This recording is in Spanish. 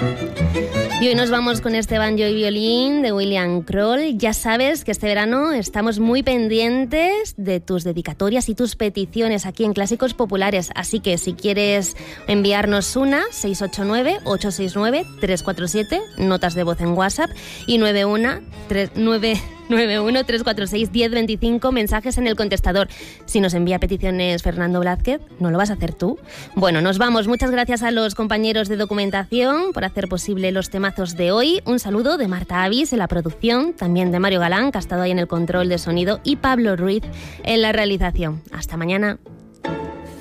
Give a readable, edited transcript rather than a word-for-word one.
Y hoy nos vamos con este banjo y violín de William Kroll. Ya sabes que este verano estamos muy pendientes de tus dedicatorias y tus peticiones aquí en Clásicos Populares. Así que si quieres enviarnos una, 689-869-347, notas de voz en WhatsApp, y 91-346-1025, mensajes en el contestador. Si nos envía peticiones Fernando Blázquez, ¿no lo vas a hacer tú? Bueno, nos vamos. Muchas gracias a los compañeros de documentación por hacer posible los temazos de hoy. Un saludo de Marta Avis en la producción, también de Mario Galán, que ha estado ahí en el control de sonido, y Pablo Ruiz en la realización. Hasta mañana.